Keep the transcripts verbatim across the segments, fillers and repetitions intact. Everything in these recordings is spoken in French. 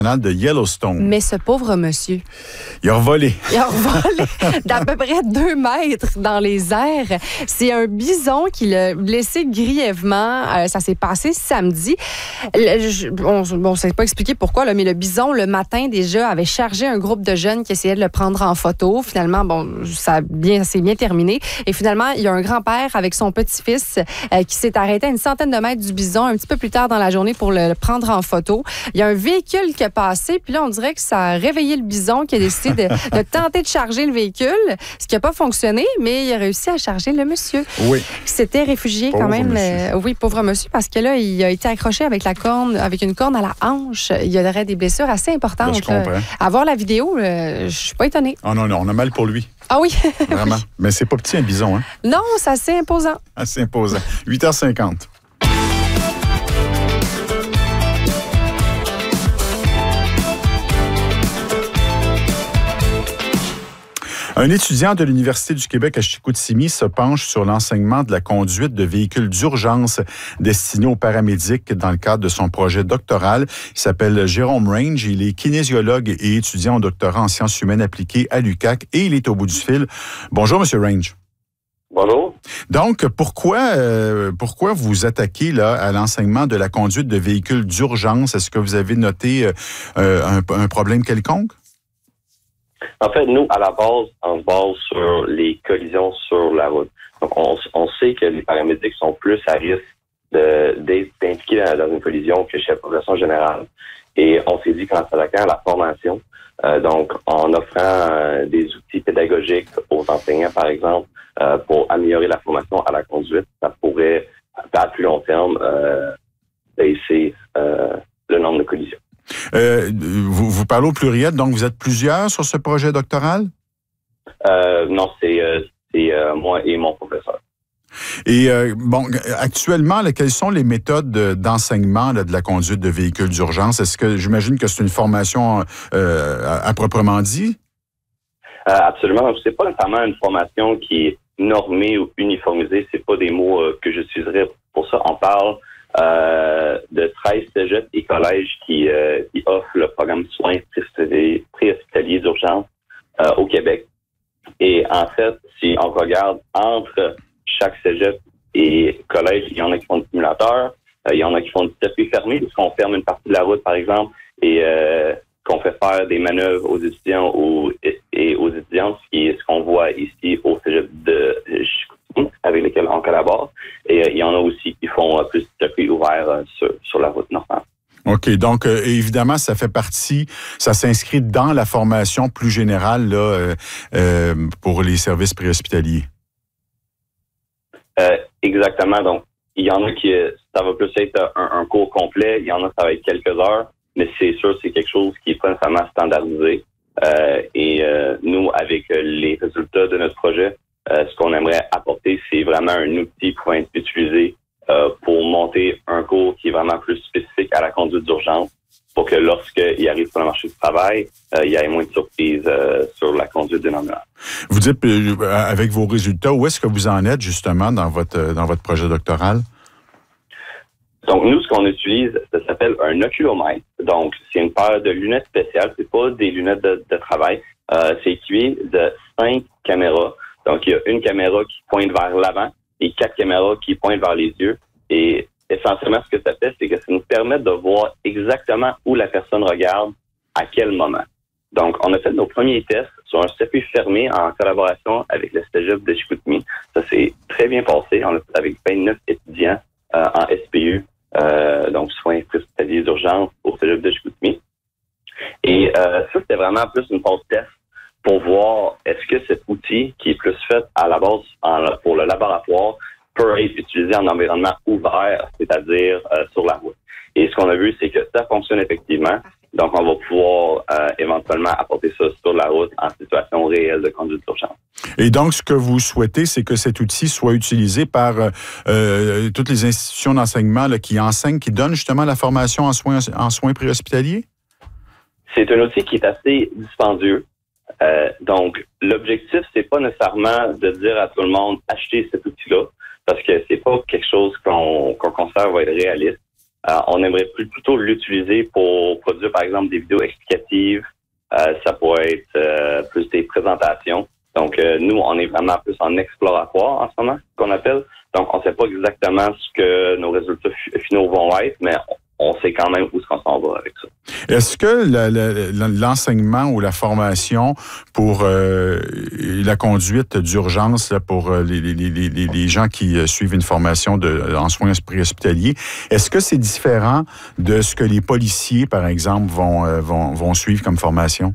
de Yellowstone. Mais ce pauvre monsieur. Il a revolé. Il a revolé d'à peu près deux mètres dans les airs. C'est un bison qui l'a blessé grièvement. Euh, ça s'est passé samedi. Le, je, on ne sait pas expliquer pourquoi, là, mais le bison, le matin déjà, avait chargé un groupe de jeunes qui essayaient de le prendre en photo. Finalement, bon, ça a bien, c'est bien terminé. Et finalement, il y a un grand-père avec son petit-fils euh, qui s'est arrêté à une centaine de mètres du bison un petit peu plus tard dans la journée pour le, le prendre en photo. Il y a un véhicule qui a passé, puis là, on dirait que ça a réveillé le bison qui a décidé de, de tenter de charger le véhicule, ce qui n'a pas fonctionné, mais il a réussi à charger le monsieur. Oui. Qui s'était réfugié Pauvre quand même. monsieur. Euh, oui, pauvre monsieur, parce que là, il a été accroché avec la corne, avec une corne à la hanche. Il y aurait des blessures assez importantes. Ben, je comprends. Là. À voir la vidéo, euh, je suis pas étonnée. Oh non, non, on a mal pour lui. Ah oui? Vraiment. Oui. Mais c'est pas petit, un bison, hein? Non, c'est assez imposant. Assez imposant. huit heures cinquante. Un étudiant de l'Université du Québec à Chicoutimi se penche sur l'enseignement de la conduite de véhicules d'urgence destinés aux paramédics dans le cadre de son projet doctoral. Il s'appelle Jérôme Range. Il est kinésiologue et étudiant en doctorat en sciences humaines appliquées à l'U Q A C et il est au bout du fil. Bonjour, Monsieur Range. Bonjour. Donc, pourquoi, euh, pourquoi vous attaquez là, à l'enseignement de la conduite de véhicules d'urgence? Est-ce que vous avez noté euh, un, un problème quelconque? En fait, nous, à la base, on se base sur les collisions sur la route. Donc, on, on sait que les paramédics sont plus à risque de, d'être impliqués dans, dans une collision que chez la population générale. Et on s'est dit qu'en s'attaquant à la formation, euh, donc en offrant euh, des outils pédagogiques aux enseignants, par exemple, euh, pour améliorer la formation à la conduite, ça pourrait, à plus long terme, euh, baisser euh, le nombre de collisions. Euh, vous, vous parlez au pluriel, donc vous êtes plusieurs sur ce projet doctoral? Euh, non, c'est, euh, c'est euh, moi et mon professeur. Et euh, bon, actuellement, là, quelles sont les méthodes de, d'enseignement là, de la conduite de véhicules d'urgence? Est-ce que j'imagine que c'est une formation euh, à, à proprement dit? Euh, absolument. Donc, c'est pas nécessairement une formation qui est normée ou uniformisée. C'est pas des mots euh, que j'utiliserais pour ça. On parle Euh, de treize cégeps et collèges qui, euh, qui offrent le programme soins préhospitaliers, préhospitaliers d'urgence euh, au Québec. Et en fait, si on regarde entre chaque cégep et collège, il y en a qui font du simulateur, euh, il y en a qui font du circuit fermé, puisqu'on ferme une partie de la route, par exemple, et euh, qu'on fait faire des manœuvres aux étudiants ou, et, et aux étudiantes, ce qui est ce qu'on voit ici au cégep de Chicoutimi, avec lesquels on collabore. Et euh, il y en a aussi qui font euh, plus de circuits ouverts euh, sur, sur la route normale. OK. Donc, euh, évidemment, ça fait partie, ça s'inscrit dans la formation plus générale là, euh, euh, pour les services préhospitaliers. Euh, exactement. Donc, il y en a qui, ça va plus être un, un cours complet. Il y en a, ça va être quelques heures. Mais c'est sûr, c'est quelque chose qui est pas nécessairement standardisé. Euh, et euh, nous, avec les résultats de notre projet, Euh, ce qu'on aimerait apporter, c'est vraiment un outil pour être utilisé euh, pour monter un cours qui est vraiment plus spécifique à la conduite d'urgence pour que lorsqu'il arrive sur le marché du travail, euh, il y ait moins de surprises euh, sur la conduite d'une ambulance. Vous dites, euh, avec vos résultats, où est-ce que vous en êtes justement dans votre, dans votre projet doctoral? Donc, nous, ce qu'on utilise, ça s'appelle un oculomètre. Donc, c'est une paire de lunettes spéciales. C'est pas des lunettes de, de travail. Euh, c'est équipé de cinq caméras. Donc, il y a une caméra qui pointe vers l'avant et quatre caméras qui pointent vers les yeux. Et essentiellement, ce que ça fait, c'est que ça nous permet de voir exactement où la personne regarde, à quel moment. Donc, on a fait nos premiers tests sur un circuit fermé en collaboration avec le cégep de Chicoutimi. Ça s'est très bien passé. On l'a fait avec vingt-neuf étudiants euh, en S P U, euh, donc soins préhospitaliers d'urgence au cégep de Chicoutimi. Et euh, ça, c'était vraiment plus une phase test pour voir est-ce que cet outil, qui est plus fait à la base en, pour le laboratoire, peut être utilisé en environnement ouvert, c'est-à-dire euh, sur la route. Et ce qu'on a vu, c'est que ça fonctionne effectivement. Donc, on va pouvoir euh, éventuellement apporter ça sur la route en situation réelle de conduite d'urgence. Et donc, ce que vous souhaitez, c'est que cet outil soit utilisé par euh, toutes les institutions d'enseignement là, qui enseignent, qui donnent justement la formation en soins, en soins préhospitaliers? C'est un outil qui est assez dispendieux. Euh, donc, l'objectif, c'est pas nécessairement de dire à tout le monde achetez cet outil-là, parce que c'est pas quelque chose qu'on, qu'on considère va être réaliste. Euh, on aimerait plus, plutôt l'utiliser pour produire, par exemple, des vidéos explicatives. Euh, ça pourrait être euh, plus des présentations. Donc, euh, nous, on est vraiment plus en exploratoire en ce moment, qu'on appelle. Donc, on ne sait pas exactement ce que nos résultats finaux vont être, mais on sait quand même où est-ce qu'on s'en va avec ça. Est-ce que la, la, l'enseignement ou la formation pour euh, la conduite d'urgence là, pour les, les, les, les, les gens qui suivent une formation de, en soins préhospitaliers, est-ce que c'est différent de ce que les policiers, par exemple, vont, euh, vont, vont suivre comme formation?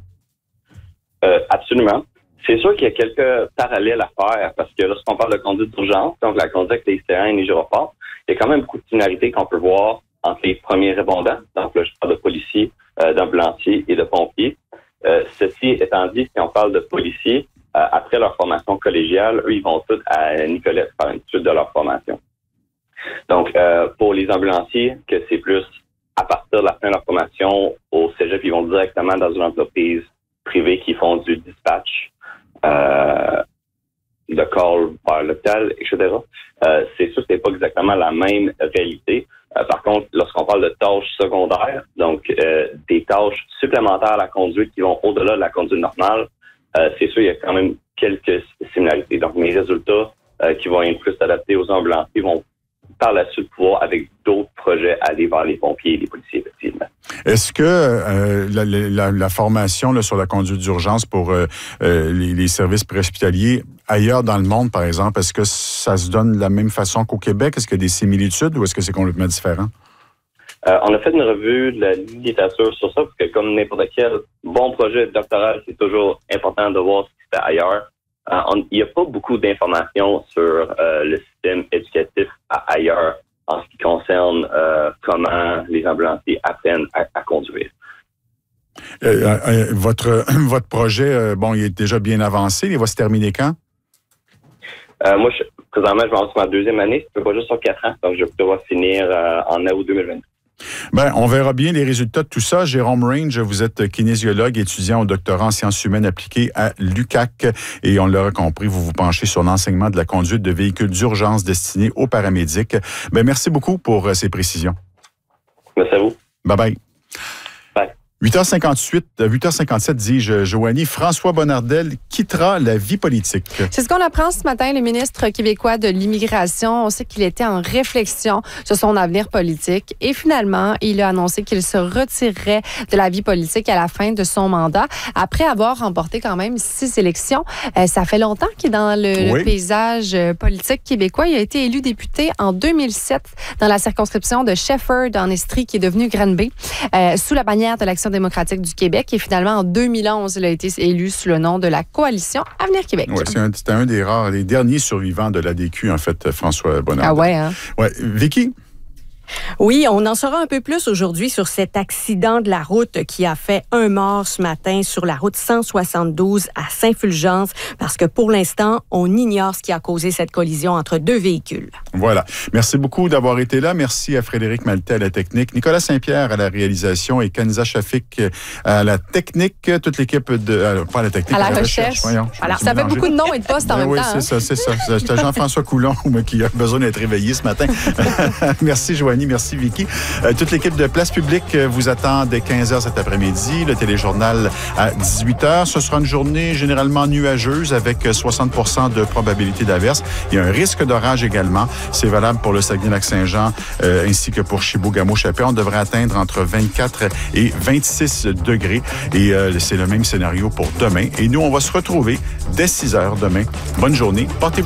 Euh, absolument. C'est sûr qu'il y a quelques parallèles à faire parce que lorsqu'on parle de conduite d'urgence, donc la conduite avec les sirènes et les gyrophares, il y a quand même beaucoup de similarités qu'on peut voir entre les premiers répondants, donc là, je parle de policiers, euh, d'ambulanciers et de pompiers. Euh, ceci étant dit, si on parle de policiers, euh, après leur formation collégiale, eux, ils vont tous à Nicolette faire une suite de leur formation. Donc, euh, pour les ambulanciers, que c'est plus à partir de la fin de leur formation au cégep, ils vont directement dans une entreprise privée qui font du dispatch, euh, de call par l'hôpital, et cetera. Euh, c'est sûr que c'est pas exactement la même réalité. Euh, par contre, lorsqu'on parle de tâches secondaires, donc euh, des tâches supplémentaires à la conduite qui vont au-delà de la conduite normale, euh, c'est sûr il y a quand même quelques similarités. Donc, mes résultats euh, qui vont être plus adaptés aux ambulanciers vont par la suite pouvoir, avec d'autres projets, aller vers les pompiers et les policiers, effectivement. Est-ce que euh, la, la, la formation là, sur la conduite d'urgence pour euh, euh, les, les services préhospitaliers ailleurs dans le monde, par exemple, est-ce que ça se donne de la même façon qu'au Québec? Est-ce qu'il y a des similitudes ou est-ce que c'est complètement différent? Euh, on a fait une revue de la littérature sur ça, parce que comme n'importe quel bon projet doctoral, c'est toujours important de voir ce qui se fait ailleurs. Euh, on, il n'y a pas beaucoup d'informations sur euh, le système éducatif à ailleurs en ce qui concerne euh, comment les ambulanciers apprennent à, à conduire. Euh, euh, votre, votre projet, euh, bon, il est déjà bien avancé. Il va se terminer quand? Euh, moi, je, présentement, je vais en sur ma deuxième année. C'est pas juste sur quatre ans, donc je vais pouvoir finir euh, en août deux mille vingt. Ben, on verra bien les résultats de tout ça. Jérôme Range, vous êtes kinésiologue, étudiant au doctorat en sciences humaines appliquées à l'U Q A C et on l'aura compris, vous vous penchez sur l'enseignement de la conduite de véhicules d'urgence destinés aux paramédics. Ben, merci beaucoup pour ces précisions. Merci à vous. Bye bye. Bye. huit heures cinquante-huit, huit heures cinquante-sept, dis-je, Joanie, François Bonnardel quittera la vie politique. C'est ce qu'on apprend ce matin, le ministre québécois de l'immigration. On sait qu'il était en réflexion sur son avenir politique et finalement, il a annoncé qu'il se retirerait de la vie politique à la fin de son mandat après avoir remporté quand même six élections. Euh, ça fait longtemps qu'il est dans le, oui. le paysage politique québécois. Il a été élu député en deux mille sept dans la circonscription de Shefford en Estrie qui est devenue Granby, euh, sous la bannière de l'Action démocratique du Québec. Et finalement, en deux mille onze, il a été élu sous le nom de la Coalition Avenir Québec. Oui, c'est un, c'était un des rares, des derniers survivants de l'A D Q, en fait, François Bonnardel. Ah ouais, hein? Ouais. Vicky? Oui, on en saura un peu plus aujourd'hui sur cet accident de la route qui a fait un mort ce matin sur la route cent soixante-douze à Saint-Fulgence, parce que pour l'instant, on ignore ce qui a causé cette collision entre deux véhicules. Voilà. Merci beaucoup d'avoir été là. Merci à Frédéric Maltais à la technique, Nicolas Saint-Pierre à la réalisation et Kenza Shafik à la technique. Toute l'équipe de... Euh, pas à la technique, à la, à la recherche. recherche. Voyons, Alors, ça fait beaucoup de noms et de postes en ben même oui, temps. Oui, c'est hein? ça, c'est ça. C'était Jean-François Coulon qui a besoin d'être réveillé ce matin. Merci, Joanie. Merci, Vicky. Euh, toute l'équipe de Place Publique vous attend dès quinze heures cet après-midi. Le téléjournal à dix-huit heures. Ce sera une journée généralement nuageuse avec soixante pour cent de probabilité d'averse. Il y a un risque d'orage également. C'est valable pour le Saguenay-Lac-Saint-Jean euh, ainsi que pour Chibougamau-Chapais. On devrait atteindre entre vingt-quatre et vingt-six degrés. Et euh, c'est le même scénario pour demain. Et nous, on va se retrouver dès six heures demain. Bonne journée. Portez-vous